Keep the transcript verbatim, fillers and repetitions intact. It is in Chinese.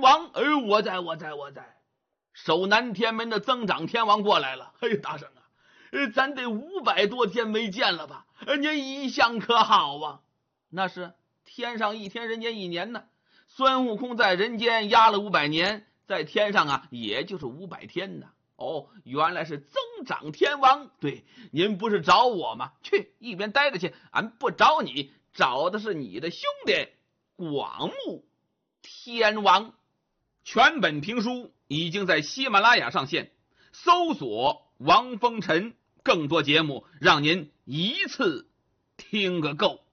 王，哎，我在我在我在。守南天门的增长天王过来了。哎呀，大圣啊，呃，咱得五百多天没见了吧？呃，您一向可好啊？那是天上一天，人间一年呢。孙悟空在人间压了五百年，在天上啊，也就是五百天呢。哦，原来是增长天王。对，您不是找我吗？去一边待着去，俺不找你，找的是你的兄弟广目天王。全本评书已经在喜马拉雅上线，搜索王风尘，更多节目让您一次听个够。